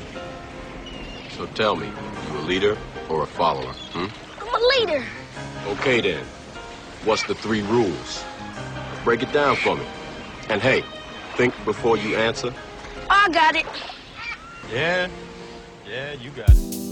So tell me, you a leader or a follower, hmm? I'm a leader. Okay then. What's the 3 rules? Break it down for me. And hey, think before you answer. I got it. Yeah, you got it.